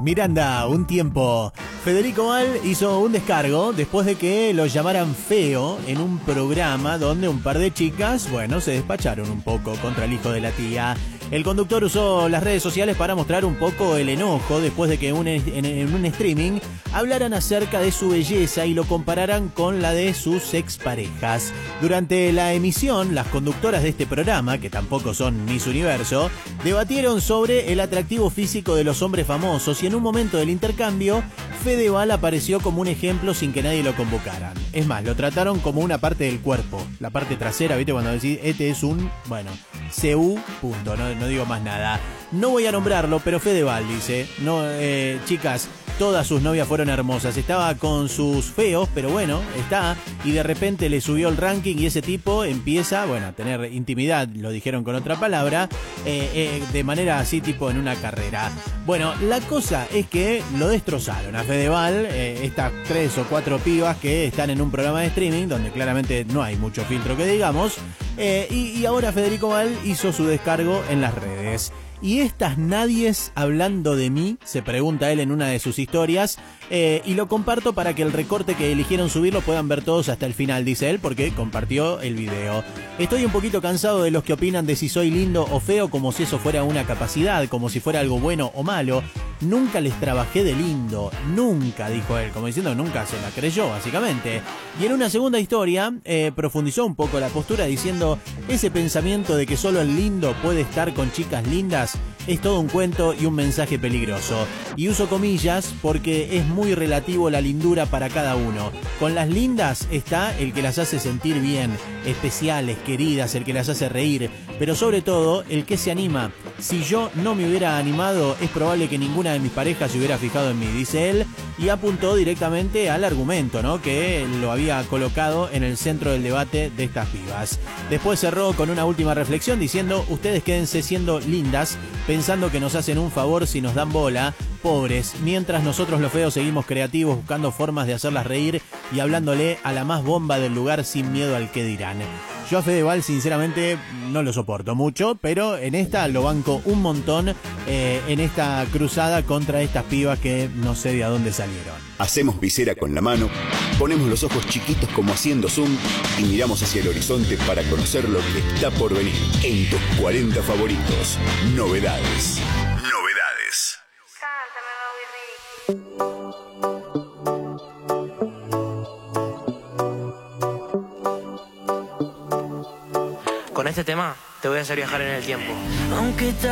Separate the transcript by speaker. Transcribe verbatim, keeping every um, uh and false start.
Speaker 1: Miranda, un tiempo. Federico Val hizo un descargo después de que lo llamaran feo en un programa donde un par de chicas, bueno, se despacharon un poco contra el hijo de la tía. El conductor usó las redes sociales para mostrar un poco el enojo después de que un, en, en un streaming hablaran acerca de su belleza y lo compararan con la de sus exparejas. Durante la emisión, las conductoras de este programa, que tampoco son Miss Universo, debatieron sobre el atractivo físico de los hombres famosos y en un momento del intercambio, Fede Val apareció como un ejemplo sin que nadie lo convocara. Es más, lo trataron como una parte del cuerpo, la parte trasera, ¿viste? Cuando decís, este es un, bueno, C U, punto, no, no digo más nada. No voy a nombrarlo, pero Fede Val dice, no, eh, chicas, todas sus novias fueron hermosas. Estaba con sus feos, pero bueno, está. Y de repente le subió el ranking y ese tipo empieza, bueno, a tener intimidad, lo dijeron con otra palabra, eh, eh, de manera así tipo en una carrera. Bueno, la cosa es que lo destrozaron a Fede Val, eh, estas tres o cuatro pibas que están en un programa de streaming donde claramente no hay mucho filtro que digamos. Eh, y, y ahora Federico Val hizo su descargo en las redes. ¿Y estas nadies hablando de mí? Se pregunta él en una de sus historias. Eh, y lo comparto para que el recorte que eligieron subir lo puedan ver todos hasta el final, dice él, porque compartió el video. Estoy un poquito cansado de los que opinan de si soy lindo o feo como si eso fuera una capacidad, como si fuera algo bueno o malo. Nunca les trabajé de lindo, nunca, dijo él, como diciendo nunca se la creyó, básicamente. Y en una segunda historia eh, profundizó un poco la postura diciendo ese pensamiento de que solo el lindo puede estar con chicas lindas es todo un cuento y un mensaje peligroso. Y uso comillas porque es muy relativo la lindura para cada uno. Con las lindas está el que las hace sentir bien, especiales, queridas, el que las hace reír, pero sobre todo el que se anima. Si yo no me hubiera animado, es probable que ninguna de mis parejas se hubiera fijado en mí, dice él, y apuntó directamente al argumento, ¿no?, que lo había colocado en el centro del debate de estas pibas. Después cerró con una última reflexión diciendo, ustedes quédense siendo lindas, pensando que nos hacen un favor si nos dan bola, pobres, mientras nosotros los feos seguimos creativos buscando formas de hacerlas reír y hablándole a la más bomba del lugar sin miedo al que dirán. Yo a Fede Val sinceramente no lo soporto mucho, pero en esta lo banco un montón, eh, en esta cruzada contra estas pibas que no sé de a dónde salieron.
Speaker 2: Hacemos visera con la mano, ponemos los ojos chiquitos como haciendo zoom y miramos hacia el horizonte para conocer lo que está por venir en tus cuarenta favoritos. Novedades. Novedades.
Speaker 3: Con este tema te voy a hacer viajar en el tiempo. Aunque